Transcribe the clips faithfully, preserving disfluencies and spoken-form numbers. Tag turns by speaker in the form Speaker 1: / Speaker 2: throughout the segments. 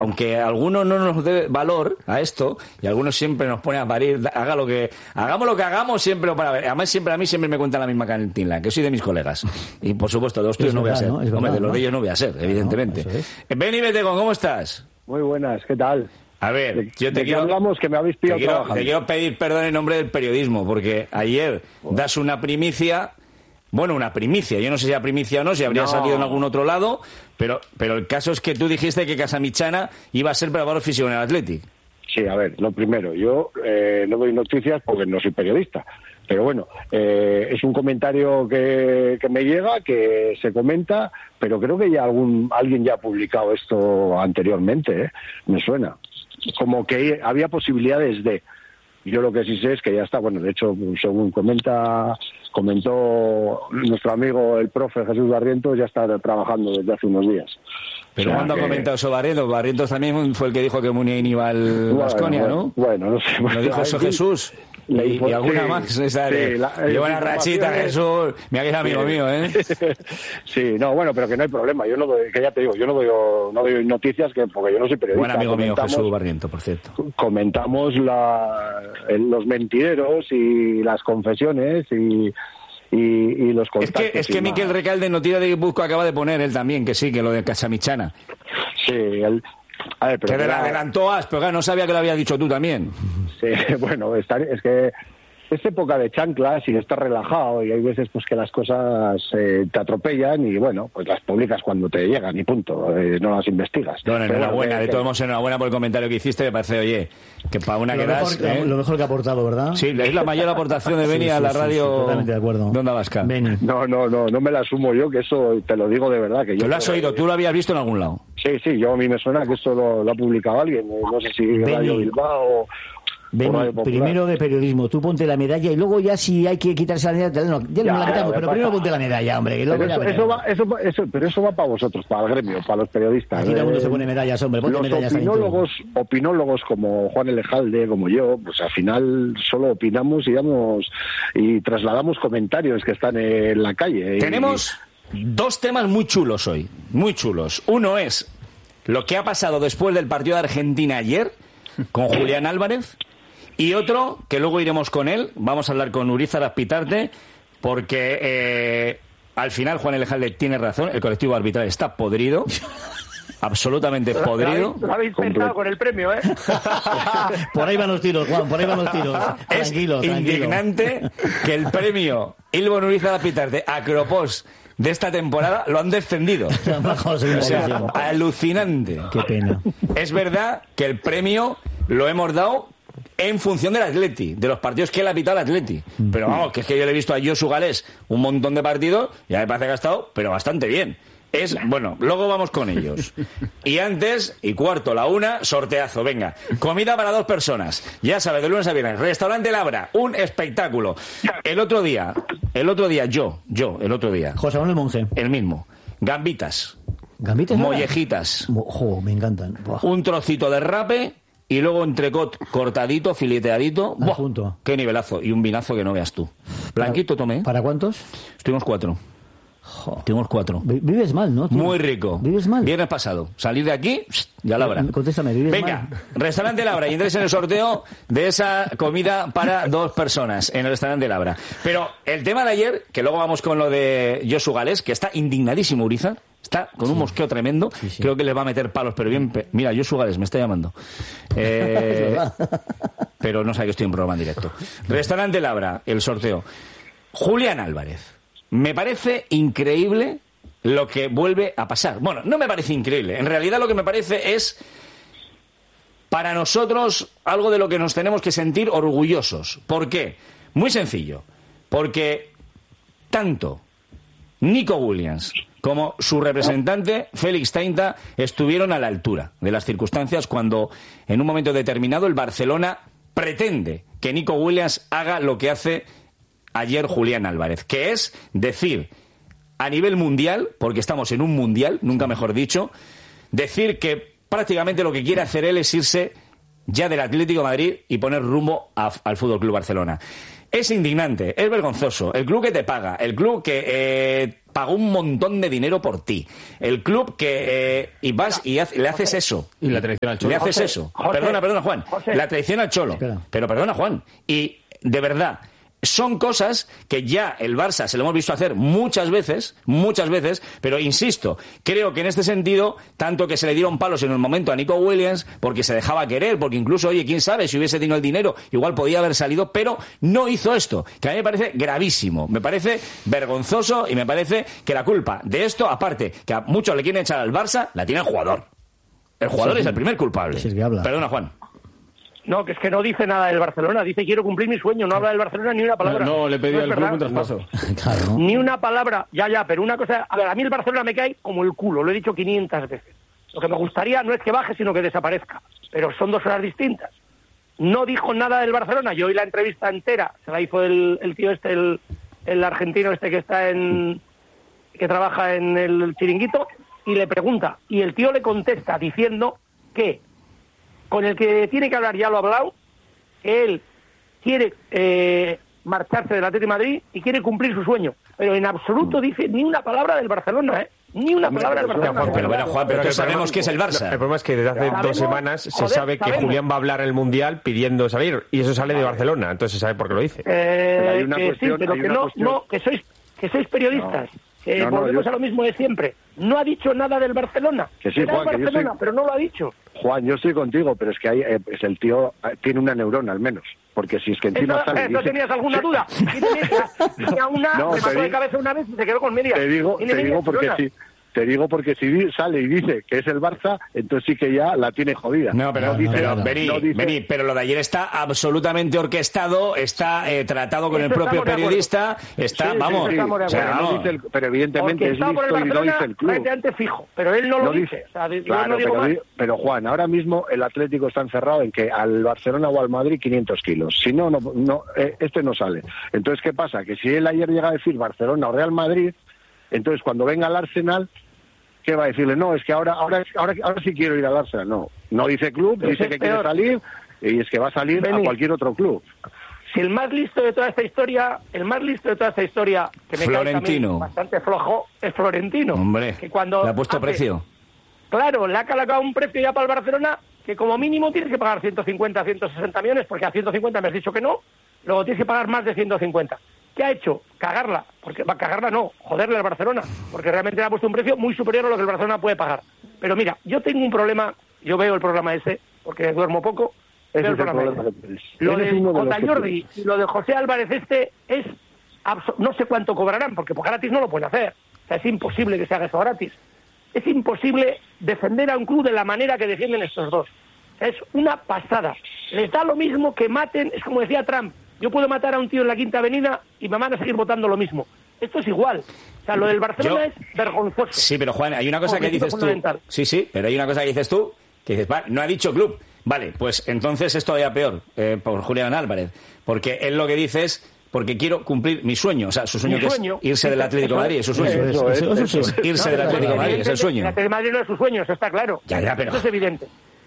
Speaker 1: aunque algunos no nos dé valor a esto, y algunos siempre nos pone a parir, haga lo que, hagamos lo que hagamos, siempre para ver. Además, siempre a mí siempre me cuentan la misma cantina, que soy de mis colegas. Y por supuesto, de los tuyos no voy a ser. ¿No? Hombre, verdad, de los ¿no? de ellos no voy a ser, evidentemente. No, es. Beni Betecon, ¿cómo estás?
Speaker 2: Muy buenas, ¿qué tal?
Speaker 1: A ver, yo te
Speaker 2: ¿De
Speaker 1: quiero,
Speaker 2: qué hablamos que me habéis pillado
Speaker 1: te quiero,
Speaker 2: trabajando?
Speaker 1: Te quiero pedir perdón en nombre del periodismo, porque ayer oh. das una primicia. Bueno, una primicia. Yo no sé si era primicia o no, si habría no. salido en algún otro lado, pero pero el caso es que tú dijiste que Casamichana iba a ser preparador físico en el Athletic.
Speaker 2: Sí, a ver, lo primero, yo eh, no doy noticias porque no soy periodista, pero bueno, eh, es un comentario que, que me llega, que se comenta, pero creo que ya algún alguien ya ha publicado esto anteriormente, ¿eh? Me suena. Como que había posibilidades de... Yo lo que sí sé es que ya está, bueno, de hecho, según comenta comentó nuestro amigo el profe Jesús Barrientos, ya está trabajando desde hace unos días.
Speaker 1: Pero o sea, ¿cuándo que... ha comentado eso Barrientos? Barrientos también fue el que dijo que Muniain iba al Baskonia,
Speaker 2: bueno,
Speaker 1: ¿no?
Speaker 2: Bueno, no sé.
Speaker 1: Lo dijo eso Jesús. Y, y, y alguna sí, más. Esa sí, de, la, lleva una rachita, Jesús. Mira que es amigo sí. mío, ¿eh?
Speaker 2: Sí, no, bueno, pero que no hay problema. Yo no doy, que ya te digo, yo no doy, no doy noticias que porque yo no soy periodista.
Speaker 1: Buen amigo mío, Jesús Barrientos, por cierto.
Speaker 2: Comentamos la, los mentideros y las confesiones y... Y, y los contactos.
Speaker 1: Es que, es que Miquel Recalde en Noticias de Guipúzcoa acaba de poner él también, que sí, que lo de Casamichana.
Speaker 2: Sí, él... A ver, pero
Speaker 1: que la adelantó As, pero claro, no sabía que lo habías dicho tú también.
Speaker 2: Sí, bueno, está, es que es época de chanclas y de estar relajado y hay veces pues que las cosas eh, te atropellan y bueno, pues las publicas cuando te llegan y punto, eh, no las investigas.
Speaker 1: Bueno, enhorabuena, de todos modos enhorabuena por el comentario que hiciste, me parece, oye, que para una
Speaker 3: lo
Speaker 1: que
Speaker 3: mejor,
Speaker 1: das... ¿eh?
Speaker 3: Lo mejor que ha aportado, ¿verdad?
Speaker 1: Sí, es la mayor aportación de Beni sí, sí, a la radio
Speaker 3: sí, sí, totalmente de acuerdo.
Speaker 1: de Onda Vasca.
Speaker 3: Beni.
Speaker 2: No, no, no, no me la asumo yo, que eso te lo digo de verdad. Que yo
Speaker 1: ¿Tú lo has oído? Que... ¿Tú lo habías visto en algún lado?
Speaker 2: Sí, sí, yo a mí me suena que esto lo, lo ha publicado alguien, no sé si Beni. Radio Bilbao o...
Speaker 3: Beni, primero de periodismo, tú ponte la medalla y luego ya si hay que quitarse la medalla, no, ya, ya no la quitamos, pero primero ponte la medalla, hombre. Que luego
Speaker 2: pero eso, eso va, eso, eso, pero eso va para vosotros, para el gremio, para los periodistas.
Speaker 3: Aquí todo el mundo se pone medallas, hombre, ponte
Speaker 2: los
Speaker 3: medallas.
Speaker 2: Opinólogos, opinólogos como Juan Elejalde, como yo, pues al final solo opinamos y damos y trasladamos comentarios que están en la calle.
Speaker 1: Tenemos y... dos temas muy chulos hoy, muy chulos. Uno es lo que ha pasado después del partido de Argentina ayer con Julián Álvarez. Y otro, que luego iremos con él, vamos a hablar con Urizar Azpitarte, porque eh, al final Juan Elejalde tiene razón, el colectivo arbitral está podrido, absolutamente podrido.
Speaker 2: Lo habéis pensado con el premio, ¿eh?
Speaker 3: Por ahí van los tiros, Juan, por ahí van los tiros.
Speaker 1: Es
Speaker 3: tranquilo,
Speaker 1: indignante
Speaker 3: tranquilo.
Speaker 1: Que el premio Ilbon Urizar Azpitarte a Cropós de esta temporada lo han descendido. O sea, alucinante.
Speaker 3: Qué pena.
Speaker 1: Es verdad que el premio lo hemos dado en función del Atleti, de los partidos que él ha pitado al Atleti. Pero vamos, que es que yo le he visto a Josu Gales un montón de partidos, ya me parece que ha estado, pero bastante bien. Es, bueno, luego vamos con ellos. Y antes, y cuarto, la una, sorteazo, venga. Comida para dos personas. Ya sabes, de lunes a viernes. Restaurante Labra, un espectáculo. El otro día, el otro día, yo, yo, el otro día.
Speaker 3: José Manuel Monge.
Speaker 1: El mismo. Gambitas.
Speaker 3: ¿Gambitas?
Speaker 1: Mollejitas.
Speaker 3: Ojo, me encantan. Buah.
Speaker 1: Un trocito de rape. Y luego entrecot cortadito, fileteadito. ¡Buah!
Speaker 3: Junto.
Speaker 1: ¡Qué nivelazo! Y un vinazo que no veas tú. Blanquito tomé.
Speaker 3: ¿Para cuántos?
Speaker 1: Estuvimos cuatro. Jo. Estuvimos cuatro.
Speaker 3: Vives mal, ¿no? Tío?
Speaker 1: Muy rico.
Speaker 3: ¿Vives mal?
Speaker 1: Viernes pasado. Salir de aquí, ya Labra.
Speaker 3: Contéstame, ¿vives
Speaker 1: Venga,
Speaker 3: mal?
Speaker 1: Restaurante Labra. Y entres en el sorteo de esa comida para dos personas en el Restaurante Labra. Pero el tema de ayer, que luego vamos con lo de Josu Gales, que está indignadísimo, Urizar. Está con un sí. mosqueo tremendo. Sí, sí. Creo que le va a meter palos, pero bien... Pe... Mira, Josu Gales me está llamando. Eh... pero no sabe que estoy en programa en directo. Restaurante Labra, el sorteo. Julián Álvarez. Me parece increíble lo que vuelve a pasar. Bueno, no me parece increíble. En realidad lo que me parece es, para nosotros, algo de lo que nos tenemos que sentir orgullosos. ¿Por qué? Muy sencillo. Porque tanto Nico Williams como su representante, Félix Tainta, estuvieron a la altura de las circunstancias cuando, en un momento determinado, el Barcelona pretende que Nico Williams haga lo que hace ayer Julián Álvarez, que es decir, a nivel mundial, porque estamos en un mundial, nunca mejor dicho, decir que prácticamente lo que quiere hacer él es irse ya del Atlético de Madrid y poner rumbo a, al Fútbol Club Barcelona. Es indignante, es vergonzoso. El club que te paga, el club que eh, pagó un montón de dinero por ti. El club que... Eh, y vas y hace, le haces eso.
Speaker 4: Y la traición al Cholo.
Speaker 1: Le haces
Speaker 5: José,
Speaker 1: eso.
Speaker 5: José,
Speaker 1: perdona, perdona, Juan.
Speaker 5: José.
Speaker 1: La traición al Cholo.
Speaker 3: Espera.
Speaker 1: Pero perdona, Juan. Y, de verdad... Son cosas que ya el Barça se lo hemos visto hacer muchas veces, muchas veces, pero insisto, creo que en este sentido, tanto que se le dieron palos en el momento a Nico Williams, porque se dejaba querer, porque incluso, oye, quién sabe, si hubiese tenido el dinero, igual podía haber salido, pero no hizo esto, que a mí me parece gravísimo, me parece vergonzoso y me parece que la culpa de esto, aparte, que a muchos le quieren echar al Barça, la tiene el jugador. El jugador
Speaker 3: Sí,
Speaker 1: es el primer culpable.
Speaker 3: sí, es que habla.
Speaker 1: Perdona, Juan.
Speaker 5: No, que es que no dice nada del Barcelona. Dice quiero cumplir mi sueño. No habla del Barcelona ni una palabra.
Speaker 4: No, le pedí
Speaker 5: es
Speaker 4: al club
Speaker 5: verdad.
Speaker 4: un traspaso.
Speaker 3: Claro, ¿no?
Speaker 5: Ni una palabra. Ya, ya, pero una cosa... A ver, a mí el Barcelona me cae como el culo. Lo he dicho quinientas veces. Lo que me gustaría no es que baje, sino que desaparezca. Pero son dos horas distintas. No dijo nada del Barcelona. Yo oí la entrevista entera. Se la hizo el, el tío este, el, el argentino este que está en... que trabaja en el Chiringuito, y le pregunta. Y el tío le contesta diciendo que con el que tiene que hablar ya lo ha hablado, que él quiere eh, marcharse del Atlético de Madrid y quiere cumplir su sueño. Pero en absoluto dice ni una palabra del Barcelona, ¿eh? Ni una palabra del Barcelona.
Speaker 1: Pero bueno, Juan, pero
Speaker 6: Pero
Speaker 1: todos
Speaker 6: el problema-
Speaker 1: sabemos que es el Barça.
Speaker 6: El problema es que desde hace
Speaker 5: Sabemos,
Speaker 6: dos semanas se
Speaker 5: joder,
Speaker 6: sabe que
Speaker 5: sabemos.
Speaker 6: Julián va a hablar en el Mundial pidiendo salir, y eso sale de Barcelona, entonces se sabe por qué lo dice.
Speaker 5: Eh,
Speaker 2: Pero hay una
Speaker 5: que
Speaker 2: cuestión-
Speaker 5: sí, pero
Speaker 2: hay
Speaker 5: que
Speaker 2: una
Speaker 5: no,
Speaker 2: cuestión-
Speaker 5: no, que sois, que sois periodistas. Que
Speaker 2: No, no,
Speaker 5: volvemos
Speaker 2: yo-
Speaker 5: a lo mismo de siempre. No ha dicho nada del Barcelona.
Speaker 2: Que sí,
Speaker 5: Era
Speaker 2: Juan,
Speaker 5: el
Speaker 2: que yo
Speaker 5: Barcelona,
Speaker 2: soy-
Speaker 5: pero no lo ha dicho.
Speaker 2: Juan, yo estoy contigo, pero es que hay, eh, es el tío eh, tiene una neurona al menos, porque si es que encima
Speaker 5: ¿Eso,
Speaker 2: sale y
Speaker 5: ¿no
Speaker 2: dice-
Speaker 5: tenías alguna duda? ¿Quién tenía? Tenía una,
Speaker 2: No,
Speaker 5: me
Speaker 2: te
Speaker 5: mató de
Speaker 2: digo-
Speaker 5: cabeza una vez y se quedó con media.
Speaker 2: Te digo,
Speaker 5: Tiene
Speaker 2: te
Speaker 5: media
Speaker 2: digo porque
Speaker 5: neurona.
Speaker 2: sí. Te digo porque si di- sale y dice que es el Barça, entonces sí que ya la tiene jodida.
Speaker 1: No, pero,
Speaker 2: dice-
Speaker 1: pero
Speaker 3: no,
Speaker 1: vení,
Speaker 2: no dice-
Speaker 1: vení, pero lo de ayer está absolutamente orquestado, está eh, tratado con
Speaker 5: Eso
Speaker 1: el propio
Speaker 5: estamos de acuerdo.
Speaker 1: periodista, está,
Speaker 2: Sí, sí,
Speaker 1: vamos,
Speaker 2: sí,
Speaker 5: estamos de
Speaker 1: o sea,
Speaker 2: pero, no
Speaker 1: vamos.
Speaker 2: dice el- pero evidentemente
Speaker 5: Porque
Speaker 2: es
Speaker 5: está por el
Speaker 2: listo y no
Speaker 5: Barcelona
Speaker 2: dice el club.
Speaker 5: prácticamente fijo, pero él no lo
Speaker 2: No
Speaker 5: dice. O sea, yo
Speaker 2: claro,
Speaker 5: no digo
Speaker 2: pero,
Speaker 5: más.
Speaker 2: di- pero Juan, ahora mismo el Atlético está encerrado en que al Barcelona o al Madrid quinientos kilos. Si no, no, no eh, este no sale. Entonces, ¿qué pasa? Que si él ayer llega a decir Barcelona o Real Madrid, entonces cuando venga al Arsenal, ¿qué va a decirle? No, es que ahora, ahora, ahora, ahora sí quiero ir al Arsenal. No, no dice club,
Speaker 5: Pero
Speaker 2: dice
Speaker 5: es
Speaker 2: que
Speaker 5: peor.
Speaker 2: quiere salir y es que va a salir
Speaker 5: Beni.
Speaker 2: a cualquier otro club.
Speaker 5: Si el más listo de toda esta historia, el más listo de toda esta historia, que me cae
Speaker 1: Florentino.
Speaker 5: también bastante flojo, es Florentino.
Speaker 1: Hombre,
Speaker 5: que cuando
Speaker 1: le ha puesto
Speaker 5: hace-
Speaker 1: precio.
Speaker 5: Claro, le ha colocado un precio ya para el Barcelona que como mínimo tienes que pagar ciento cincuenta, ciento sesenta millones, porque a ciento cincuenta me has dicho que no, luego tienes que pagar más de ciento cincuenta. ¿Qué ha hecho? Cagarla, porque va a cagarla no, joderle al Barcelona, porque realmente le ha puesto un precio muy superior a lo que el Barcelona puede pagar. Pero mira, yo tengo un problema, yo veo el programa ese, porque duermo poco,
Speaker 2: Ese
Speaker 5: veo el
Speaker 2: es el
Speaker 5: programa
Speaker 2: problema
Speaker 5: ese.
Speaker 2: que tienes.
Speaker 5: Lo
Speaker 2: Ese es
Speaker 5: de
Speaker 2: uno de los
Speaker 5: Jota
Speaker 2: que
Speaker 5: Jordi
Speaker 2: tienes.
Speaker 5: y lo de José Álvarez este es, abso- no sé cuánto cobrarán, porque por gratis no lo pueden hacer. O sea, es imposible que se haga eso gratis. Es imposible defender a un club de la manera que defienden estos dos. O sea, es una pasada. Les da lo mismo que maten, es como decía Trump, yo puedo matar a un tío en la Quinta Avenida y me van a seguir votando lo mismo. Esto es igual. O sea, lo del Barcelona
Speaker 1: Yo-
Speaker 5: es vergonzoso.
Speaker 1: Sí, pero Juan, hay una cosa que
Speaker 5: Objetivo
Speaker 1: dices tú.
Speaker 5: fundamental.
Speaker 1: Sí, sí, pero hay una cosa que dices tú, que dices, vale, no ha dicho club. Vale, pues entonces es todavía peor eh, por Julián Álvarez, porque él lo que dice es porque quiero cumplir mi sueño, o sea, su sueño
Speaker 5: Mi
Speaker 1: que
Speaker 5: sueño.
Speaker 1: es irse del Atlético de Madrid, es su sueño.
Speaker 3: Eso es,
Speaker 2: Eso es,
Speaker 3: eso es,
Speaker 2: eso
Speaker 3: eso es.
Speaker 1: Irse del Atlético de Madrid, es el sueño.
Speaker 5: El Atlético de Madrid no es su sueño, eso está claro.
Speaker 1: Ya, ya, pero-
Speaker 5: Eso es evidente.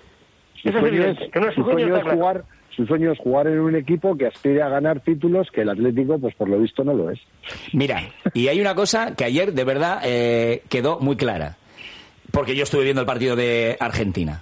Speaker 2: Su
Speaker 5: Eso es
Speaker 2: sueño
Speaker 5: evidente.
Speaker 2: es,
Speaker 5: Que no es
Speaker 2: su
Speaker 5: su sueño,
Speaker 2: sueño
Speaker 5: está
Speaker 2: es
Speaker 5: claro.
Speaker 2: jugar, su sueño es jugar en un equipo que aspire a ganar títulos que el Atlético, pues por lo visto, no lo es.
Speaker 1: Mira, y hay una cosa que ayer de verdad eh, quedó muy clara, porque yo estuve viendo el partido de Argentina.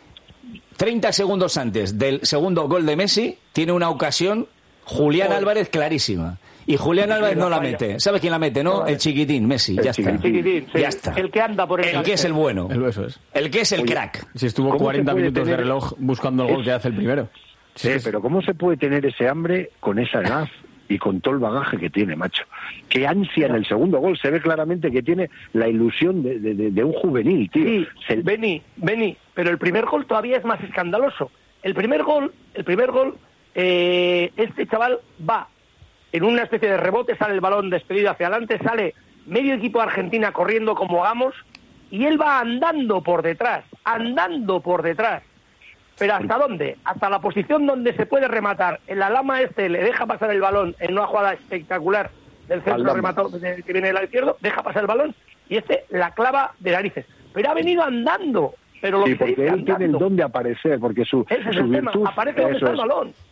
Speaker 1: treinta segundos antes del segundo gol de Messi, tiene una ocasión Julián Álvarez clarísima. Y Julián Álvarez no la mete. ¿Sabes quién la mete, no? El chiquitín, Messi.
Speaker 2: El
Speaker 1: Ya está.
Speaker 2: chiquitín.
Speaker 5: Chiquitín, sí.
Speaker 1: Ya está.
Speaker 5: El que anda por el
Speaker 1: El que es el bueno.
Speaker 4: El eso es.
Speaker 1: El que es el
Speaker 2: Oye,
Speaker 1: crack.
Speaker 4: Si estuvo
Speaker 2: ¿Cómo
Speaker 4: cuarenta
Speaker 2: se puede
Speaker 4: minutos de
Speaker 2: tener-
Speaker 4: reloj buscando el gol que hace el primero.
Speaker 2: Sí, pero ¿cómo se puede tener ese hambre con esa edad y con todo el bagaje que tiene, macho? Qué ansia en el segundo gol. Se ve claramente que tiene la ilusión de, de- de- de un juvenil, tío.
Speaker 5: Sí,
Speaker 2: Se-
Speaker 5: Beni, Beni, pero el primer gol todavía es más escandaloso. El primer gol, el primer gol, eh, este chaval va en una especie de rebote, sale el balón despedido hacia adelante, sale medio equipo de Argentina corriendo como hagamos, y él va andando por detrás, andando por detrás. ¿Pero hasta dónde? Hasta la posición donde se puede rematar. En la lama este le deja pasar el balón en una jugada espectacular del centro
Speaker 2: Aldama.
Speaker 5: rematador de- que viene del lado izquierdo, deja pasar el balón y este la clava de narices. Pero ha venido andando. Pero lo
Speaker 2: Sí,
Speaker 5: que se
Speaker 2: porque
Speaker 5: dice
Speaker 2: él tiene el
Speaker 5: andando.
Speaker 2: don de aparecer, porque su,
Speaker 5: Ese es
Speaker 2: su
Speaker 5: el tema,
Speaker 2: virtud...
Speaker 5: aparece donde
Speaker 2: eso
Speaker 5: está el
Speaker 2: es.
Speaker 5: balón.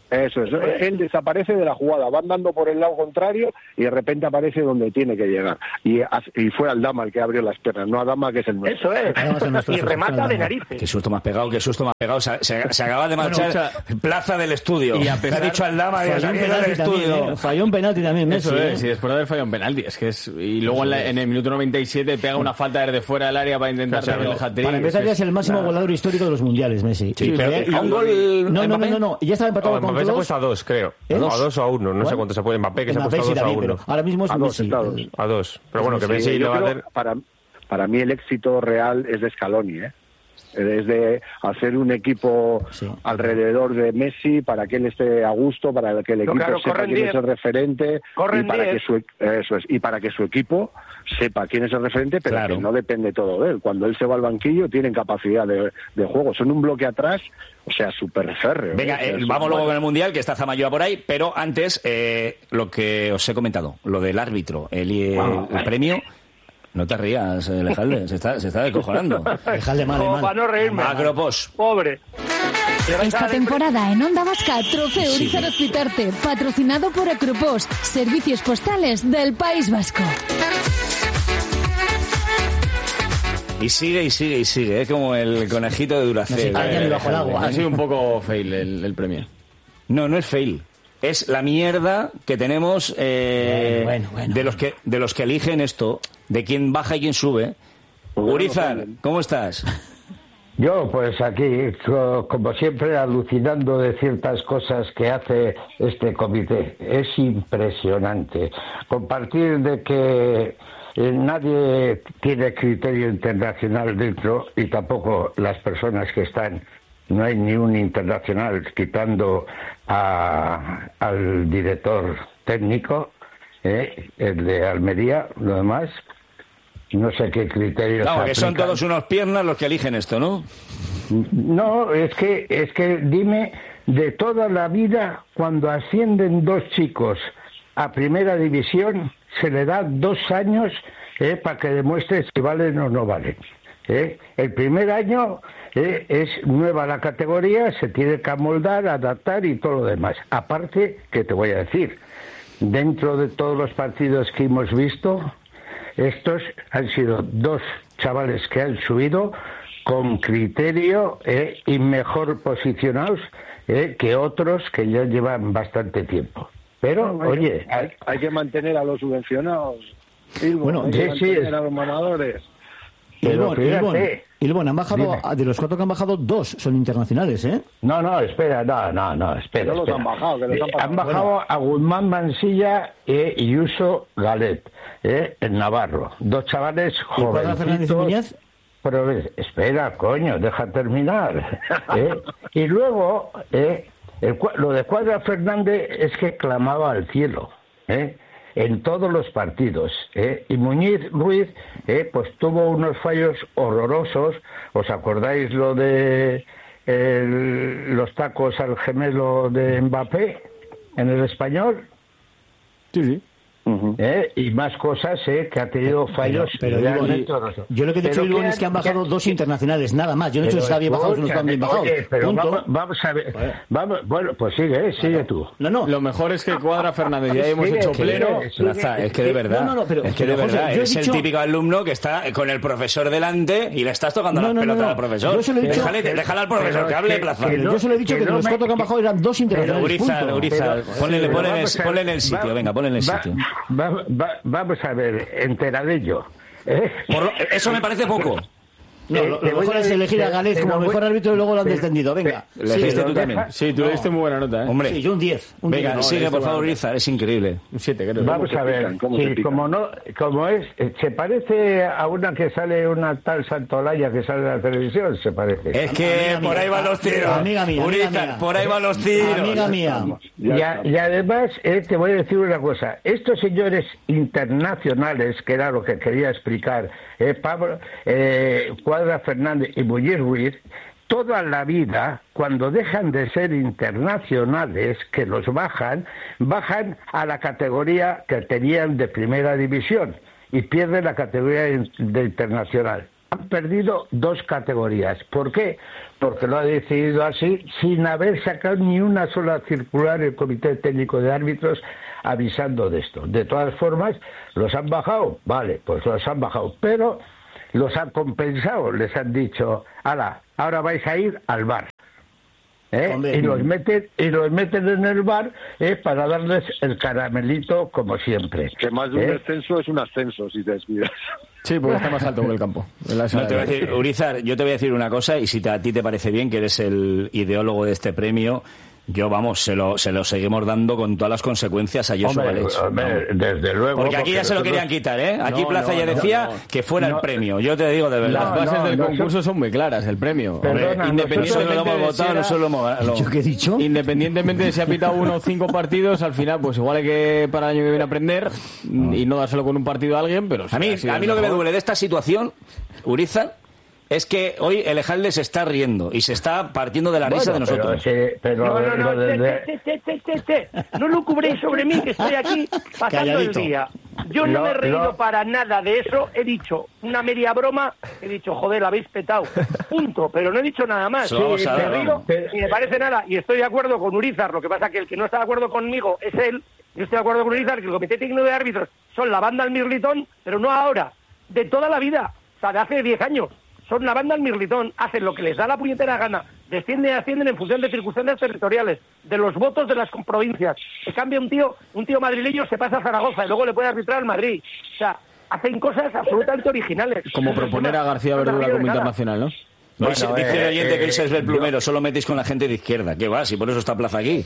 Speaker 2: Eso es, él desaparece de la jugada, va andando por el lado contrario y de repente aparece donde tiene que llegar. Y, y fue Aldama el que abrió las piernas, no Aldama, que es el nuestro.
Speaker 5: Eso es, y remata de narices.
Speaker 1: Qué susto más pegado, qué susto más pegado. Se, se, se acaba de marchar bueno, o sea, plaza del estudio.
Speaker 4: Y a pesar,
Speaker 1: ha dicho Aldama de salir del estudio.
Speaker 3: También, ¿eh? Falló un penalti también, Messi.
Speaker 4: Eso
Speaker 3: ¿eh?
Speaker 4: es, y después de haber fallado un penalti. Es que es, y luego en, la, en el minuto noventa y siete pega una falta desde fuera del área para intentar hacer el hat-trick.
Speaker 3: Para empezar, ya es el máximo nah. goleador histórico de los mundiales, Messi.
Speaker 1: Sí, pero un gol.
Speaker 3: No, no, no, no, ya estaba empatado con
Speaker 6: Mbappé se ha puesto a dos, creo. ¿Eh? A dos o a uno, no ¿Cuál? sé cuánto se puede. Mbappé, que Mbappé se ha puesto a dos o a uno.
Speaker 3: Ahora mismo es
Speaker 2: a
Speaker 3: Messi.
Speaker 2: Dos,
Speaker 6: a dos. Pero bueno, que Messi le va a hacer...
Speaker 2: Para, para mí el éxito real es de Scaloni, ¿eh? Es de hacer un equipo sí. alrededor de Messi para que él esté a gusto, para que el equipo no, claro, sepa quién diez. es el referente y para, que su, eso es, y para que su equipo sepa quién es el referente, pero claro. que no depende todo de él. Cuando él se va al banquillo tienen capacidad de, de juego. Son un bloque atrás, o sea, súper férreo.
Speaker 1: Venga, eh, vamos bueno. luego con el Mundial, que está Zamayoa por ahí, pero antes, eh, lo que os he comentado, lo del árbitro, el, el, wow. el premio... No te rías, Lejalde, se está, se está descojonando.
Speaker 3: Lejalde mal, mal.
Speaker 5: Para no reírme.
Speaker 1: Macropos.
Speaker 5: Pobre.
Speaker 7: Esta temporada en Onda Vasca, Trofeo Urizar sí. Hospitarte, patrocinado por Acropos, servicios postales del País Vasco.
Speaker 1: Y sigue, y sigue, y sigue, es ¿eh? como el conejito de Duracell.
Speaker 3: No, sí, eh, bajo el agua.
Speaker 4: Ha sido un poco fail el, el premio.
Speaker 1: No, no es fail. Es la mierda que tenemos eh,
Speaker 3: bueno, bueno, bueno,
Speaker 1: de los que de los que eligen esto, de quién baja y quién sube. Bueno, Urizar, ¿cómo estás?
Speaker 8: Yo, pues aquí, como siempre, alucinando de ciertas cosas que hace este comité. Es impresionante. Compartir de que eh, nadie tiene criterio internacional dentro y tampoco las personas que están. No hay ni un internacional, quitando a, al director técnico, eh, el de Almería, lo demás, no sé qué criterios.
Speaker 1: No, que son todos unos piernas los que eligen esto, ¿no?
Speaker 8: No, es que, es que dime, de toda la vida, cuando ascienden dos chicos a primera división, se le da dos años eh, para que demuestre si valen o no valen. ¿eh? El primer año... Eh, es nueva la categoría, se tiene que amoldar, adaptar y todo lo demás. Aparte, que te voy a decir, dentro de todos los partidos que hemos visto, estos han sido dos chavales que han subido con criterio eh, y mejor posicionados eh, que otros que ya llevan bastante tiempo. Pero,
Speaker 2: no,
Speaker 8: oye...
Speaker 2: Hay, hay que mantener a los subvencionados. Ilbo,
Speaker 8: bueno,
Speaker 2: hay
Speaker 8: sí,
Speaker 2: que mantener
Speaker 8: sí,
Speaker 2: a los manadores.
Speaker 3: Ilbon, Ilbon, Ilbon, han bajado, dime. De los cuatro que han bajado, dos son internacionales, ¿eh?
Speaker 8: No, no, espera, no, no, no, espera.
Speaker 2: No los
Speaker 8: espera.
Speaker 2: han bajado, que los han,
Speaker 8: eh, han bajado bueno. a Guzmán Mansilla eh, y Uso Galet, eh, en Navarro. Dos chavales jovencitos. Pero espera, coño, deja terminar. ¿eh? Y luego, eh, el, lo de Cuadra Fernández es que clamaba al cielo, ¿eh? en todos los partidos, ¿eh? Y Muñiz Ruiz, ¿eh? pues tuvo unos fallos horrorosos. ¿Os acordáis lo de el, los tacos al gemelo de Mbappé en el Español?
Speaker 3: Sí, sí.
Speaker 8: Uh-huh. ¿Eh? Y más cosas ¿eh? que ha tenido fallos.
Speaker 3: Pero, pero Ilbon, yo lo que he dicho, Ilbon, es que han bajado dos internacionales, nada más. Yo no he dicho si está bien bajado o no están bien bajados.
Speaker 8: Oye, pero vamos, vamos a ver. Bueno. Vamos, bueno, pues sigue, ¿eh? sigue tú.
Speaker 4: No, no. Lo mejor es que Cuadra Fernández ya hemos hecho pleno.
Speaker 1: Plaza, es que de verdad, no, no, no, pero, es que de verdad, José, es dicho... el típico alumno que está con el profesor delante y le estás tocando no, las no, pelotas no, no. al profesor. Déjale, déjale al profesor que hable, Plaza.
Speaker 3: Yo se lo he dicho que de los cuatro que han bajado eran dos internacionales.
Speaker 1: Urizar, Urizar, ponle en el sitio, venga, ponle en el sitio.
Speaker 8: Vamos a ver, enteradillo. ¿eh?
Speaker 1: Por lo, eso me parece poco.
Speaker 3: No, lo, lo mejor es elegir a Galés como mejor árbitro y luego lo han descendido. Venga,
Speaker 1: le dijiste tú también.
Speaker 4: Sí, tú le diste muy buena nota, ¿eh?
Speaker 1: Hombre.
Speaker 3: Sí, yo un diez. Un
Speaker 1: Venga,
Speaker 3: diez, no,
Speaker 1: sigue, por favor, Urizar, es increíble.
Speaker 4: Un siete, creo.
Speaker 8: Vamos a ver, sí, como no, como es, se parece a una que sale, una tal Santolaya que sale en la televisión, se parece.
Speaker 1: Es que amiga por ahí van los tiros.
Speaker 3: Amiga mía,
Speaker 1: Urizar,
Speaker 3: amiga mía.
Speaker 1: por ahí van los tiros.
Speaker 3: Amiga mía.
Speaker 8: Y, a, y además, eh, te voy a decir una cosa. Estos señores internacionales, que era lo que quería explicar, eh, Pablo, eh, Cuadra Fernández y Muñiz Ruiz, toda la vida, cuando dejan de ser internacionales, que los bajan, bajan a la categoría que tenían de primera división y pierden la categoría de internacional. han perdido dos categorías. ¿Por qué? Porque lo ha decidido así, sin haber sacado ni una sola circular el Comité Técnico de Árbitros avisando de esto. De todas formas, ¿los han bajado? Vale, pues los han bajado, pero los han compensado, les han dicho, ala, ahora vais a ir al bar. ¿Eh? Y los meten y los meten en el bar eh, para darles el caramelito como siempre.
Speaker 2: Que más de un
Speaker 8: ¿Eh?
Speaker 2: descenso es un ascenso si te descuidas.
Speaker 4: Sí, porque está más alto que el campo.
Speaker 1: No, te voy a decir, Urizar, yo te voy a decir una cosa, y si te, a ti te parece bien, que eres el ideólogo de este premio, yo, vamos, se lo, se lo seguimos dando con todas las consecuencias a Josu Gález.
Speaker 8: Desde luego.
Speaker 1: Porque aquí ya se lo querían quitar, ¿eh? Aquí no, Plaza no, ya decía no, no. que fuera no, el premio. Yo te digo de verdad.
Speaker 4: Las bases
Speaker 1: no,
Speaker 4: del
Speaker 1: no,
Speaker 4: concurso
Speaker 1: no,
Speaker 4: son muy claras, el premio.
Speaker 1: Perdona, independientemente no lo hemos votado, no solo hemos...
Speaker 3: ¿Yo qué he dicho?
Speaker 4: Independientemente de si ha pitado uno o cinco partidos, al final, pues igual hay que para el año que viene aprender y no dárselo con un partido a alguien, pero...
Speaker 1: A mí, a mí lo que me duele de esta situación, Urizar, es que hoy el Ejalde se está riendo y se está partiendo de la risa
Speaker 8: bueno,
Speaker 1: de nosotros.
Speaker 8: Pero, sí, pero
Speaker 5: no, no, no,
Speaker 8: lo de, de...
Speaker 5: Te, te, te, te, te. No lo cubréis sobre mí, que estoy aquí pasando
Speaker 3: Calladito.
Speaker 5: el día. Yo no
Speaker 8: lo,
Speaker 5: me he reído
Speaker 8: lo...
Speaker 5: para nada de eso. He dicho una media broma. He dicho, joder, la habéis petado. Punto. Pero no he dicho nada más. Sí,
Speaker 1: Vamos a
Speaker 5: me
Speaker 1: ver,
Speaker 5: río y me parece nada. Y estoy de acuerdo con Urizar. Lo que pasa que el que no está de acuerdo conmigo es él. Yo estoy de acuerdo con Urizar que el Comité Técnico de Árbitros son la banda al Mirlitón, pero no ahora. De toda la vida. O sea, de hace diez años. Son la banda al Mirlitón, hacen lo que les da la puñetera gana, descienden y ascienden en función de circunstancias territoriales, de los votos de las provincias. Se cambia un tío, un tío madrileño se pasa a Zaragoza y luego le puede arbitrar al Madrid. O sea, hacen cosas absolutamente originales.
Speaker 4: Como proponer a García Verdura como internacional, ¿no?
Speaker 1: Bueno,
Speaker 8: Bueno,
Speaker 1: dice el oyente
Speaker 8: eh,
Speaker 1: que hoy es el
Speaker 8: yo-
Speaker 1: plumero, solo metéis con la gente de izquierda. ¿Qué va? Si por eso está Plaza aquí.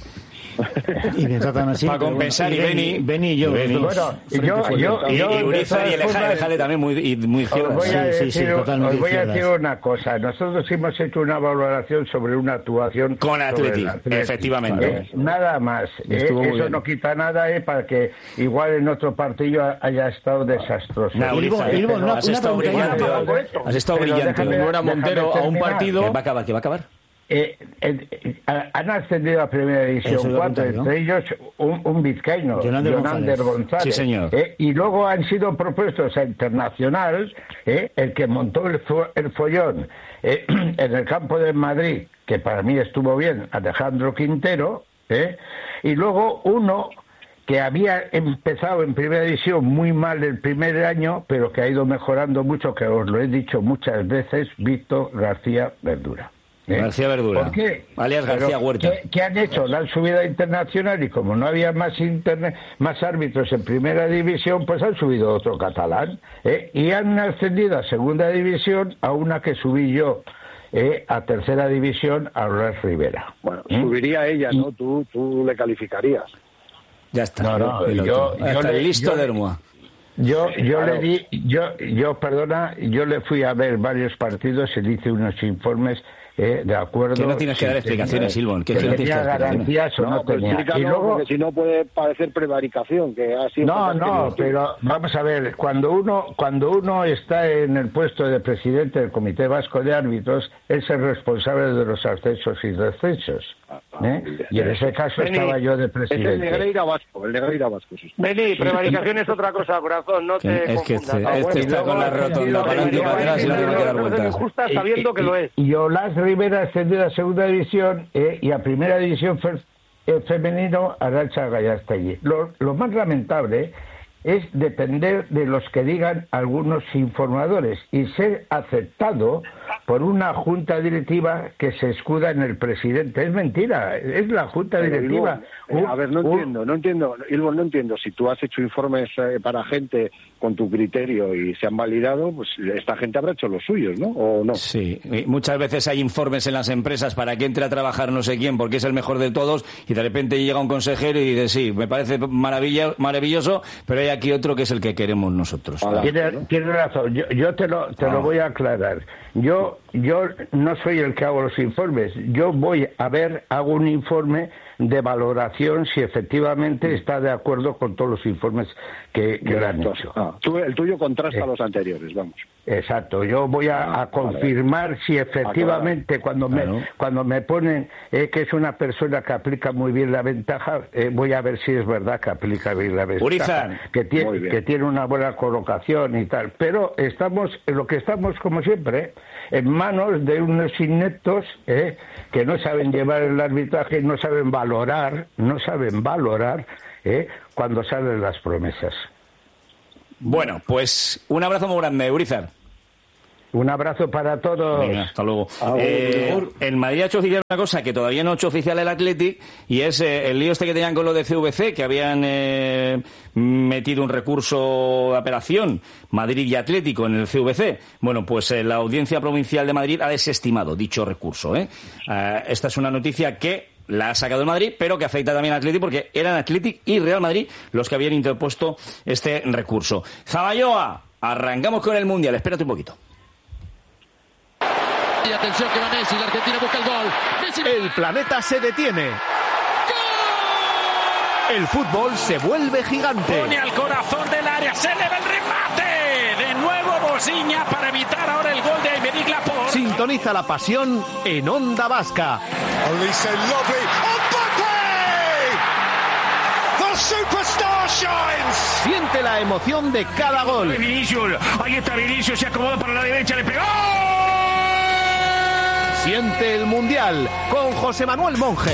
Speaker 3: Y me tratan así.
Speaker 1: Para
Speaker 3: pero
Speaker 1: compensar,
Speaker 3: bueno,
Speaker 1: y Beni-
Speaker 3: Beni y yo.
Speaker 1: Beni.
Speaker 3: los dos.
Speaker 8: Bueno, yo, yo,
Speaker 1: Y,
Speaker 8: yo,
Speaker 1: y
Speaker 8: de
Speaker 1: Urizar y el
Speaker 8: todas
Speaker 1: Ejalde,
Speaker 8: formas,
Speaker 1: Ejalde también muy, y muy
Speaker 8: Os
Speaker 1: izquierda.
Speaker 8: voy a
Speaker 3: Sí, sí,
Speaker 8: decir,
Speaker 3: sí, totalmente
Speaker 8: os voy a
Speaker 3: izquierdas.
Speaker 8: decir una cosa. Nosotros hemos hecho una valoración sobre una actuación
Speaker 1: Con
Speaker 8: sobre
Speaker 1: Atleti,
Speaker 8: el Atleti.
Speaker 1: efectivamente.
Speaker 8: Eh, nada más. Eh,
Speaker 4: Estuvo muy
Speaker 8: eso
Speaker 4: bien.
Speaker 8: no quita nada eh, para que igual en otro partido haya estado desastroso.
Speaker 1: Nah,
Speaker 3: Ilvo,
Speaker 1: Urizar,
Speaker 3: Ilvo, una-
Speaker 1: has
Speaker 3: una
Speaker 1: estado
Speaker 3: pregunta
Speaker 1: brillante
Speaker 3: ya.
Speaker 1: hoy. Has estado
Speaker 8: Pero
Speaker 1: brillante
Speaker 8: déjame-
Speaker 1: hoy.
Speaker 4: No era Montero a un
Speaker 8: terminar.
Speaker 4: partido.
Speaker 1: Que va a acabar, que va a acabar.
Speaker 8: Eh, eh, eh, han ascendido a primera
Speaker 3: Eso
Speaker 8: división
Speaker 3: lo
Speaker 8: cuatro,
Speaker 3: contaré, ¿no?
Speaker 8: entre ellos un, un vizcaíno,
Speaker 3: Jonander
Speaker 8: Jonander
Speaker 3: González.
Speaker 8: González.
Speaker 1: Sí, señor.
Speaker 8: Eh, y luego han sido propuestos a Internacional, eh, el que montó el, fo- el follón eh, en el campo de Madrid, que para mí estuvo bien, Alejandro Quintero, eh, y luego uno que había empezado en primera división muy mal el primer año, pero que ha ido mejorando mucho, que os lo he dicho muchas veces, Víctor García Verdura. ¿Eh?
Speaker 1: García Verdura.
Speaker 8: ¿Por qué?
Speaker 1: Alias García
Speaker 8: Pero,
Speaker 1: Huerta.
Speaker 8: ¿qué, qué han hecho? La han subido a internacional y como no había más interne- más árbitros en primera división, pues han subido otro catalán. ¿eh? Y han ascendido a segunda división a una que subí yo eh, a tercera división, a Lourdes Rivera.
Speaker 2: Bueno,
Speaker 8: ¿Mm?
Speaker 2: subiría ella, ¿no? Tú, tú le calificarías.
Speaker 1: Ya está.
Speaker 8: No, no,
Speaker 1: El
Speaker 8: yo-
Speaker 1: otro.
Speaker 8: yo
Speaker 1: Hasta
Speaker 8: le-
Speaker 1: el listo
Speaker 8: yo
Speaker 1: de
Speaker 8: le-
Speaker 1: Hermua.
Speaker 8: Yo, yo
Speaker 2: Claro.
Speaker 8: le di, yo, yo, perdona, yo le fui a ver varios partidos y le hice unos informes eh, de acuerdo.
Speaker 1: Que no tienes que dar
Speaker 8: si
Speaker 1: explicaciones,
Speaker 8: tenía-
Speaker 1: Silvon, que
Speaker 8: que
Speaker 1: es que no tienes
Speaker 8: tenía
Speaker 1: que dar explicaciones.
Speaker 8: garantías o no,
Speaker 2: No, pero
Speaker 8: tenía.
Speaker 2: explícalo,
Speaker 8: Y luego,
Speaker 2: porque si no puede parecer prevaricación, que ha sido...
Speaker 8: no,
Speaker 2: fantástico.
Speaker 8: no, pero vamos a ver, cuando uno cuando uno está en el puesto de presidente del Comité Vasco de Árbitros, es el responsable de los ascensos y descensos. ¿eh? Y en ese caso
Speaker 5: Beni,
Speaker 8: estaba yo de
Speaker 2: Es el
Speaker 8: presidente.
Speaker 2: Negreira Vasco, el Negreira Vasco. Sí.
Speaker 5: Vení, prevaricación es otra cosa, corazón, no te
Speaker 1: Es que
Speaker 5: confundas.
Speaker 1: este,
Speaker 5: Ah,
Speaker 1: este
Speaker 5: bueno,
Speaker 1: está
Speaker 5: y
Speaker 1: con la
Speaker 5: luego-
Speaker 1: rotonda para adelante y para atrás y no tiene que dar vueltas.
Speaker 5: Injusta sabiendo que lo es.
Speaker 8: Y, y Olaz Rivera ascendido a segunda división eh, y a primera división fe- eh, femenino Arantxa Gallastegui. Lo, lo más lamentable es depender de los que digan algunos informadores y ser aceptado por una junta directiva que se escuda en el presidente. Es mentira, es la junta
Speaker 2: Pero,
Speaker 8: directiva.
Speaker 2: Ilvo, eh, a ver, no
Speaker 8: Un-
Speaker 2: entiendo, no entiendo, Ilvo, no entiendo. Si tú has hecho informes eh, para gente con tu criterio y se han validado, pues esta gente habrá hecho los suyos, ¿no? ¿O no?
Speaker 1: Sí, y muchas veces hay informes en las empresas para que entre a trabajar no sé quién porque es el mejor de todos y de repente llega un consejero y dice, sí, me parece maravilla, maravilloso, pero hay aquí otro que es el que queremos nosotros.
Speaker 2: Hola.
Speaker 8: Tiene, tiene razón, yo, yo te, lo, te
Speaker 1: Ah.
Speaker 8: lo voy a aclarar. Yo yo no soy el que hago los informes. Yo voy a ver, hago un informe de valoración si efectivamente está de acuerdo con todos los informes que, que le han hecho.
Speaker 2: Ah, tú, el tuyo contrasta eh, los anteriores, vamos.
Speaker 8: Exacto. Yo voy a, ah, a confirmar vale. si efectivamente ah, cuando claro. me cuando me ponen eh, que es una persona que aplica muy bien la ventaja, eh, voy a ver si es verdad que aplica bien la ventaja,
Speaker 1: Urizar.
Speaker 8: que tiene que tiene una buena colocación y tal. Pero estamos en lo que estamos como siempre, en manos de unos ineptos eh, que no saben llevar el arbitraje, no saben valorar, no saben valorar eh, cuando salen las promesas.
Speaker 1: Bueno, pues un abrazo muy grande, Urizar.
Speaker 8: Un abrazo para todos.
Speaker 1: Venga, hasta luego. Eh, el Madrid ha hecho oficial una cosa que todavía no ha hecho oficial el Athletic, y es eh, el lío este que tenían con lo de C V C, que habían eh, metido un recurso de apelación, Madrid y Atlético, en el C V C. Bueno, pues eh, la Audiencia Provincial de Madrid ha desestimado dicho recurso. ¿eh? Eh, esta es una noticia que la ha sacado el Madrid, pero que afecta también a Athletic, porque eran Athletic y Real Madrid los que habían interpuesto este recurso. Zaballoa, arrancamos con el Mundial. Espérate un poquito.
Speaker 9: Y atención que va Messi, la Argentina busca el gol. Messi...
Speaker 10: El planeta se detiene. ¡Gol! El fútbol se vuelve gigante.
Speaker 9: Pone al corazón del área, se eleva el remate. De nuevo Bosiña para evitar ahora el gol de Aymeric Laporte.
Speaker 10: Sintoniza la pasión en Onda Vasca.
Speaker 11: Olise lovely. Mbappé! The superstar shines.
Speaker 10: Siente la emoción de cada gol.
Speaker 9: Vinicius, ahí está Vinicius, se acomoda para la derecha, le pegó.
Speaker 10: Siente el Mundial con José Manuel Monge.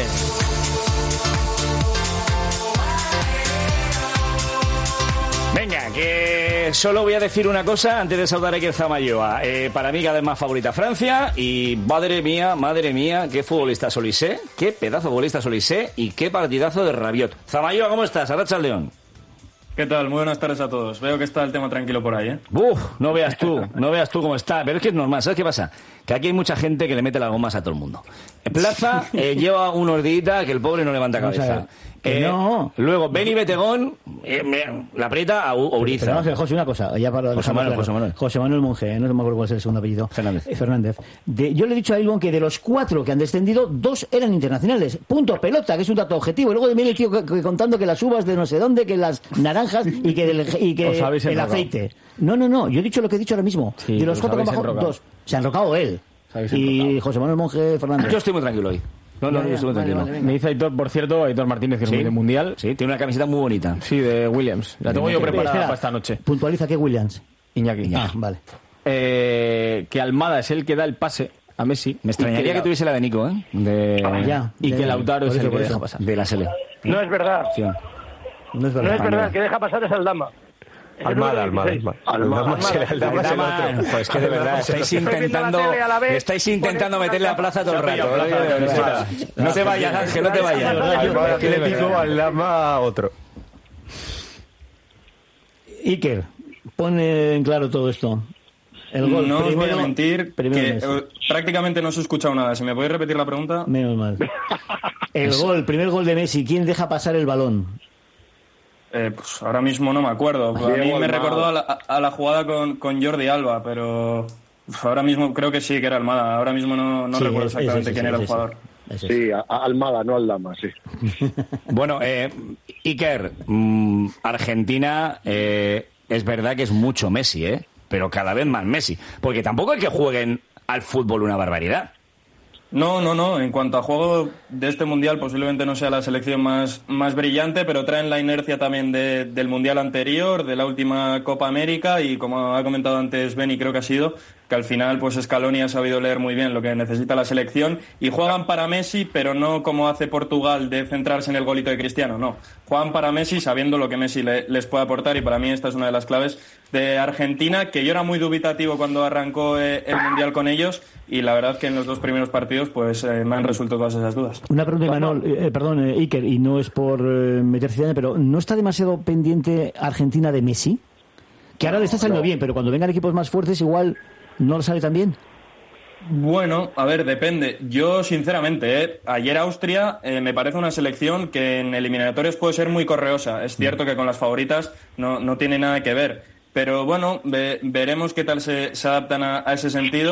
Speaker 1: Venga, que solo voy a decir una cosa antes de saludar a Iker Zaballoa. Eh, para mí cada vez más favorita Francia y madre mía, madre mía, qué futbolista es Olise, qué pedazo de futbolista es Olise y qué partidazo de Rabiot. Zaballoa, ¿cómo estás? Arracha el León.
Speaker 12: ¿Qué tal? Muy buenas tardes a todos. Veo que está el tema tranquilo por ahí, ¿eh?
Speaker 1: Uf, no veas tú, no veas tú cómo está. Pero es que es normal, ¿sabes qué pasa? Que aquí hay mucha gente que le mete las gomas a todo el mundo. En Plaza eh, lleva unos días que el pobre no levanta cabeza. Eh, no. Luego, Beni Betegón eh, me, la aprieta a Urizar.
Speaker 3: Vamos a ver, José, una cosa. Ya para
Speaker 1: José, Manuel, José Manuel.
Speaker 3: José Manuel Monge, eh, no me acuerdo cuál es el segundo apellido.
Speaker 1: Fernández.
Speaker 3: Eh, Fernández. De, yo le he dicho a Ilbon que de los cuatro que han descendido, dos eran internacionales. Punto, pelota, que es un dato objetivo. Y luego viene el tío que, que, contando que las uvas de no sé dónde, que las naranjas y que, del, y que el aceite. No, no, no. Yo he dicho lo que he dicho ahora mismo.
Speaker 4: Sí,
Speaker 3: de los cuatro que han bajado, dos. Se ha enrocado él. Y José Manuel Monge Fernández.
Speaker 1: Yo estoy muy tranquilo hoy. No, no,
Speaker 3: ya, ya,
Speaker 1: yo estoy muy
Speaker 3: vale,
Speaker 1: tranquilo.
Speaker 3: vale, vale.
Speaker 4: Me dice Aitor, por cierto, Aitor Martínez, que es
Speaker 1: ¿Sí?
Speaker 4: muy de Mundial.
Speaker 1: Sí, tiene una camiseta muy bonita.
Speaker 4: Sí, de Williams. La tengo yo preparada
Speaker 3: Espera,
Speaker 4: para esta noche.
Speaker 3: Puntualiza que Williams.
Speaker 4: Iñaki.
Speaker 3: Ah, vale.
Speaker 4: Eh, que Almada es el que da el pase a Messi.
Speaker 1: Me extrañaría que, que tuviese la de Nico, ¿eh? De...
Speaker 3: Ah, ya,
Speaker 4: y
Speaker 3: de...
Speaker 4: que Lautaro es el que
Speaker 3: eso.
Speaker 4: deja pasar.
Speaker 1: De la Sele.
Speaker 5: No es verdad.
Speaker 1: Sí.
Speaker 3: No es verdad.
Speaker 5: No es verdad, el que deja pasar es Aldama.
Speaker 6: Almada, Almada, Almada.
Speaker 2: Almada.
Speaker 1: Aldama, pues es que de verdad estáis intentando, estáis intentando meterle a Plaza todo el rato. No te vayas, Ángel, no te vayas.
Speaker 6: Almada Atlético, Aldama otro.
Speaker 3: Iker, pone en claro todo esto. El gol
Speaker 12: no
Speaker 3: primero,
Speaker 12: os voy a mentir que
Speaker 3: Messi.
Speaker 12: eh, prácticamente no os he escuchado nada. Si me podéis repetir la pregunta.
Speaker 3: Menos mal. El gol, el primer gol de Messi, ¿quién deja pasar el balón?
Speaker 12: Eh, pues ahora mismo no me acuerdo. A mí me recordó a la, a la jugada con, con Jordi Alba, pero ahora mismo creo que sí que era Almada. Ahora mismo no, no
Speaker 3: Sí,
Speaker 12: recuerdo
Speaker 3: es-
Speaker 12: exactamente
Speaker 3: es-
Speaker 12: quién
Speaker 3: es-
Speaker 12: era el
Speaker 3: es-
Speaker 12: jugador.
Speaker 3: es- es-
Speaker 2: Sí, a, a Almada, no Aldama, sí.
Speaker 1: Bueno, eh, Iker, mm, Argentina eh, es verdad que es mucho Messi, ¿eh? Pero cada vez más Messi. Porque tampoco es que jueguen al fútbol una barbaridad.
Speaker 12: No, no, no. En cuanto a juego de este Mundial, posiblemente no sea la selección más, más brillante, pero traen la inercia también de, del Mundial anterior, de la última Copa América, y como ha comentado antes Beni, creo que ha sido, que al final pues Scaloni ha sabido leer muy bien lo que necesita la selección, y juegan para Messi, pero no como hace Portugal de centrarse en el golito de Cristiano, no. Juegan para Messi sabiendo lo que Messi le, les puede aportar, y para mí esta es una de las claves de Argentina, que yo era muy dubitativo cuando arrancó eh, el Mundial con ellos, y la verdad que en los dos primeros partidos pues eh, me han resuelto todas esas dudas.
Speaker 3: Una pregunta, Imanol, eh, perdón, eh, Iker, y no es por eh, meter cizaña, pero ¿no está demasiado pendiente Argentina de Messi? Que ahora le está saliendo
Speaker 12: no.
Speaker 3: bien, pero cuando vengan equipos más fuertes igual no le sale tan bien.
Speaker 12: Bueno, a ver, depende. Yo, sinceramente, ¿eh? ayer Austria eh, me parece una selección que en eliminatorios puede ser muy correosa. Es cierto que con las favoritas no, no tiene nada que ver. Pero bueno, ve, veremos qué tal se, se adaptan a, a ese sentido.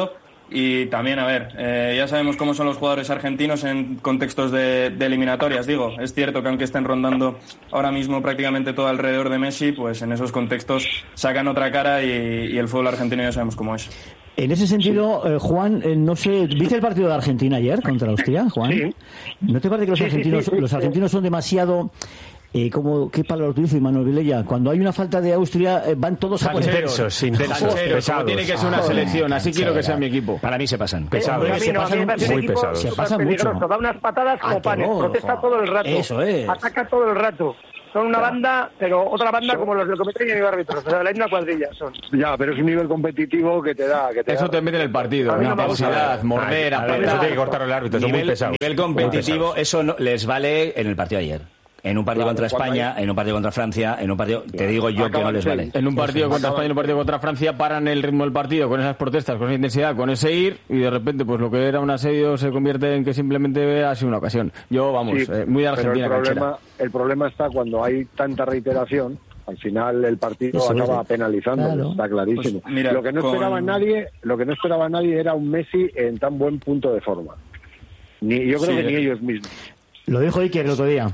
Speaker 12: Y también, a ver, eh, ya sabemos cómo son los jugadores argentinos en contextos de, de eliminatorias. Digo, es cierto que aunque estén rondando ahora mismo prácticamente todo alrededor de Messi, pues en esos contextos sacan otra cara y, y el fútbol argentino ya sabemos cómo es.
Speaker 3: En ese sentido, eh, Juan, eh, no sé, ¿viste el partido de Argentina ayer contra Austria, Juan? Sí. ¿No te parece que los
Speaker 5: sí,
Speaker 3: argentinos,
Speaker 5: sí, sí, sí,
Speaker 3: los argentinos son demasiado... Eh, como, ¿qué palabra utilizo, Manuel Vilella? Cuando hay una falta de Austria, eh, van todos a por
Speaker 6: intensos, intensos,
Speaker 4: pesados. Tiene que ser una selección, así quiero que sea mi equipo.
Speaker 1: Para mí se pasan.
Speaker 5: Pesados.
Speaker 3: Eh, se pasan
Speaker 5: muy pesados.
Speaker 3: Se pasan mucho.
Speaker 5: Da unas patadas como panes, protesta todo el rato.
Speaker 3: Eso es.
Speaker 5: Ataca todo el rato. Son una banda, pero otra banda como los del Comité de Árbitros, o sea, la misma cuadrilla son.
Speaker 2: Ya, pero es un nivel competitivo que te da... Que te
Speaker 4: Eso
Speaker 2: da...
Speaker 4: te mete en el partido,
Speaker 5: no
Speaker 4: intensidad, morder,
Speaker 6: apretar. Eso tiene que cortar el árbitro, son muy pesados.
Speaker 1: Nivel competitivo, eso no, les vale en el partido de ayer. En un partido claro, contra España, hay... en un partido contra Francia, en un partido... Claro. Te digo yo Acaba que no les vale.
Speaker 4: En un partido contra España, en un partido contra Francia, paran el ritmo del partido con esas protestas, con esa intensidad, con ese ir, y de repente, pues lo que era un asedio se convierte en que simplemente ha sido una ocasión. Yo, vamos, sí, eh, muy de Argentina,
Speaker 2: pero el problema, el problema está cuando hay tanta reiteración, al final el partido Eso acaba es. penalizando, claro. está clarísimo. Pues, mira, lo que no con... esperaba nadie, lo que no esperaba nadie era un Messi en tan buen punto de forma. Ni, yo creo sí, que ni ellos mismos.
Speaker 3: Lo dijo Iker el otro día.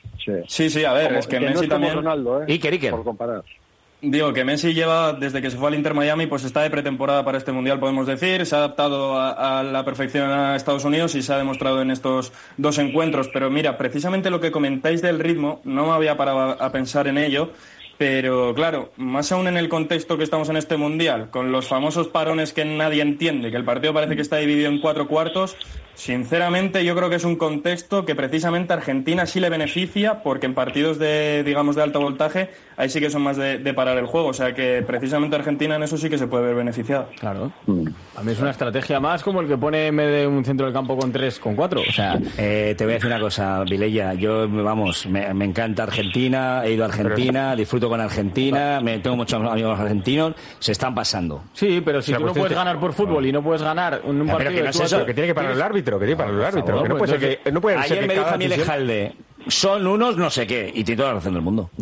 Speaker 12: Sí, sí, a ver, como, es que, que Messi no es también...
Speaker 2: Ronaldo, ¿eh?
Speaker 1: Iker, Iker.
Speaker 2: Por comparar.
Speaker 12: Digo que Messi lleva, desde que se fue al Inter Miami, pues está de pretemporada para este Mundial, podemos decir. Se ha adaptado a, a la perfección a Estados Unidos y se ha demostrado en estos dos encuentros. Pero mira, precisamente lo que comentáis del ritmo, no me había parado a, a pensar en ello. Pero claro, más aún en el contexto que estamos en este Mundial, con los famosos parones que nadie entiende, que el partido parece que está dividido en cuatro cuartos, sinceramente yo creo que es un contexto que precisamente a Argentina sí le beneficia, porque en partidos de, digamos, de alto voltaje, ahí sí que son más de, de parar el juego, o sea que precisamente Argentina en eso sí que se puede ver beneficiada.
Speaker 4: Claro. A mí es una estrategia más como el que pone en vez de un centro del campo con tres, con cuatro, o sea...
Speaker 1: Eh, te voy a decir una cosa, Vilella, yo, vamos, me, me encanta Argentina, he ido a Argentina, disfruto con Argentina, me tengo muchos amigos argentinos, se están pasando.
Speaker 4: Sí, pero si o sea, tú no puedes ganar por fútbol y no puedes ganar un
Speaker 1: ya,
Speaker 4: partido
Speaker 1: que no
Speaker 4: de
Speaker 1: es eso,
Speaker 6: que tiene que parar el árbitro, que tiene que parar el árbitro,
Speaker 1: favor,
Speaker 6: que no
Speaker 1: pues
Speaker 6: puede ser que, que no puede
Speaker 1: ayer
Speaker 6: ser
Speaker 1: me
Speaker 6: que
Speaker 1: dijo a mí
Speaker 6: decisión...
Speaker 1: Lejalde, son unos no sé qué, y tiene toda la razón del mundo.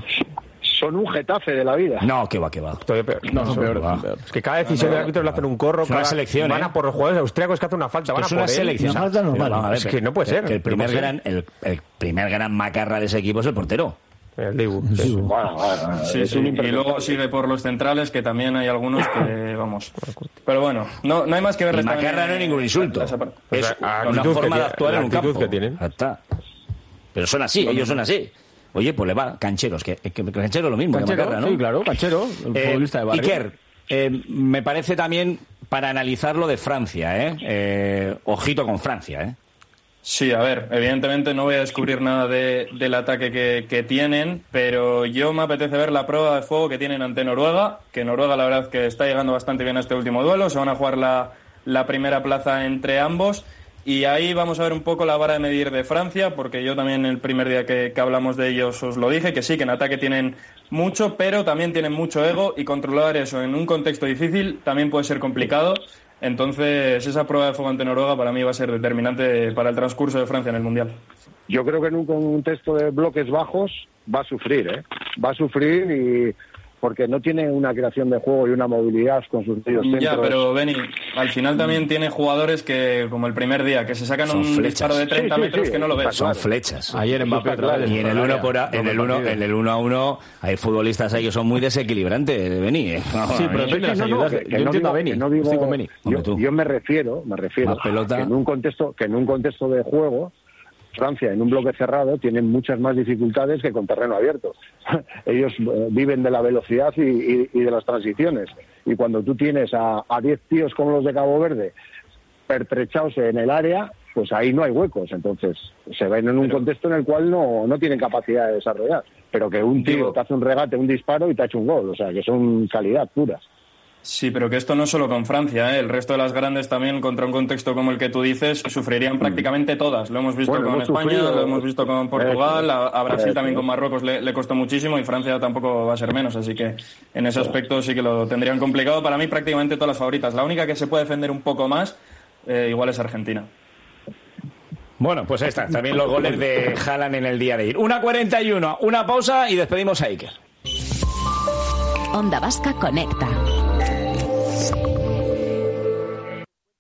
Speaker 2: Son un Getafe de la vida.
Speaker 1: No, que va, que va.
Speaker 6: Todavía peor. No, no, peor, va. peor. Es que cada decisión no, no, del árbitro le hacen un corro.
Speaker 1: Es una
Speaker 6: cada...
Speaker 1: selección,
Speaker 6: Van
Speaker 1: ¿eh?
Speaker 6: a por los jugadores austriacos que hacen una falta. Van
Speaker 1: es
Speaker 6: a
Speaker 1: una
Speaker 6: por
Speaker 1: selección.
Speaker 6: Él.
Speaker 1: Una falta no, vale.
Speaker 6: Ver, es que no puede ser.
Speaker 1: Que el primer, no gran, el, el primer gran macarra de ese equipo es el portero.
Speaker 6: El Dibu. Sí,
Speaker 2: bueno, bueno,
Speaker 12: sí, sí. Y luego sigue por los centrales, que también hay algunos que, vamos... Pero bueno, no, no hay más que ver.
Speaker 1: Y macarra no es ningún insulto. Es una forma de actuar en un campo.
Speaker 6: Que tienen.
Speaker 1: Está. Pero son así, ellos son así. Oye, pues le va, cancheros, que, que, que canchero es lo mismo
Speaker 4: canchero,
Speaker 1: que Macarra, ¿no?
Speaker 4: Sí, claro, canchero, el
Speaker 1: eh,
Speaker 4: futbolista de barrio.
Speaker 1: Iker, eh, me parece también para analizar lo de Francia, ¿eh? eh ojito con Francia, ¿eh?
Speaker 12: Sí, a ver, evidentemente no voy a descubrir nada de, del ataque que, que tienen, pero yo me apetece ver la prueba de fuego que tienen ante Noruega, que Noruega la verdad que está llegando bastante bien a este último duelo, se van a jugar la, la primera plaza entre ambos. Y ahí vamos a ver un poco la vara de medir de Francia, porque yo también el primer día que, que hablamos de ellos os lo dije, que sí, que en ataque tienen mucho, pero también tienen mucho ego y controlar eso en un contexto difícil también puede ser complicado. Entonces, esa prueba de fuego ante Noruega para mí va a ser determinante para el transcurso de Francia en el Mundial.
Speaker 2: Yo creo que en un contexto de bloques bajos va a sufrir, ¿eh? Va a sufrir y... porque no tiene una creación de juego y una movilidad con sus medios centros.
Speaker 12: Ya, pero Beni, al final también tiene jugadores que, como el primer día, que se sacan son un flechas. disparo de treinta sí, sí, metros sí, que no lo ves.
Speaker 1: Son flechas.
Speaker 4: Ayer en Mbappé otra vez.
Speaker 1: Y en el uno por a, en el uno en el uno a uno hay futbolistas ahí que son muy desequilibrantes, Beni. ¿eh?
Speaker 4: No, sí, pero depende de las ayudas. Yo entiendo a Beni. Estoy con Beni.
Speaker 2: Yo, yo me refiero, me refiero que en un contexto, que en un contexto de juego Francia en un bloque cerrado tienen muchas más dificultades que con terreno abierto. Ellos eh, viven de la velocidad y, y, y de las transiciones. Y cuando tú tienes a diez tíos como los de Cabo Verde pertrechados en el área, pues ahí no hay huecos. Entonces se ven en un Pero... contexto en el cual no, no tienen capacidad de desarrollar. Pero que un tío Digo... te hace un regate, un disparo y te ha hecho un gol. O sea, que son calidad pura.
Speaker 12: Sí, pero que esto no es solo con Francia, ¿eh? El resto de las grandes también, contra un contexto como el que tú dices, sufrirían prácticamente todas. Lo hemos visto bueno, con hemos España, sufrido, lo hemos visto con Portugal, a, a Brasil eso. también con Marruecos le, le costó muchísimo y Francia tampoco va a ser menos. Así que en ese aspecto sí que lo tendrían complicado. Para mí prácticamente todas las favoritas. La única que se puede defender un poco más, eh, igual es Argentina.
Speaker 1: Bueno, pues ahí está. También los goles de Haaland en el día de ir. una cuarenta y uno, una pausa y despedimos a Iker.
Speaker 13: Onda Vasca conecta.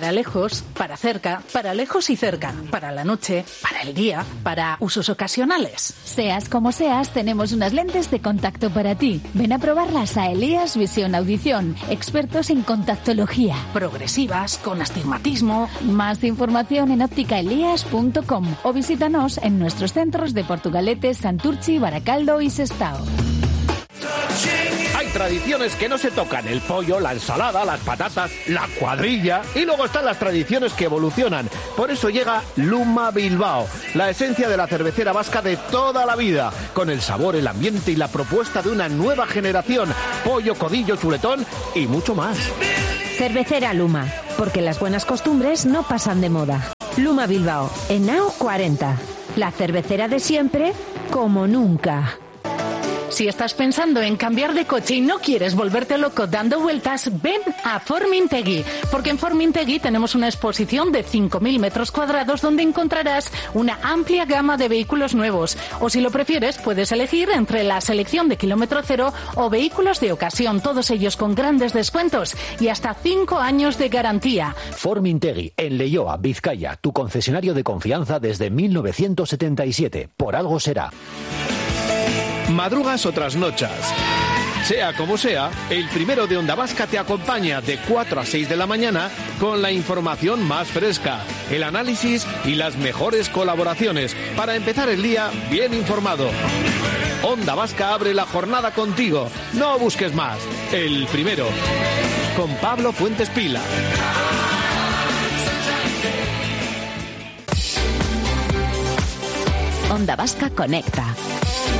Speaker 13: Para lejos, para cerca, para lejos y cerca, para la noche, para el día, para usos ocasionales.
Speaker 7: Seas como seas, tenemos unas lentes de contacto para ti. Ven a probarlas a Elías Visión Audición, expertos en contactología.
Speaker 13: Progresivas, con astigmatismo.
Speaker 7: Más información en óptica elías punto com o visítanos en nuestros centros de Portugalete, Santurchi, Baracaldo y Sestao.
Speaker 10: Hay tradiciones que no se tocan, el pollo, la ensalada, las patatas, la cuadrilla, y luego están las tradiciones que evolucionan. Por eso llega Luma Bilbao, la esencia de la cervecera vasca de toda la vida, con el sabor, el ambiente y la propuesta de una nueva generación, pollo, codillo, chuletón y mucho más.
Speaker 14: Cervecera Luma, porque las buenas costumbres no pasan de moda. Luma Bilbao, Henao cuarenta, la cervecera de siempre como nunca.
Speaker 13: Si estás pensando en cambiar de coche y no quieres volverte loco dando vueltas, ven a Formintegui, porque en Formintegui tenemos una exposición de cinco mil metros cuadrados donde encontrarás una amplia gama de vehículos nuevos. O si lo prefieres, puedes elegir entre la selección de kilómetro cero o vehículos de ocasión, todos ellos con grandes descuentos y hasta cinco años de garantía.
Speaker 15: Formintegui, en Leioa, Vizcaya, tu concesionario de confianza desde mil novecientos setenta y siete. Por algo será.
Speaker 10: Madrugas o trasnochas. Sea como sea, el primero de Onda Vasca te acompaña de cuatro a seis de la mañana con la información más fresca, el análisis y las mejores colaboraciones para empezar el día bien informado. Onda Vasca abre la jornada contigo. No busques más. El primero. Con Pablo Fuentes Pila.
Speaker 7: Onda Vasca conecta.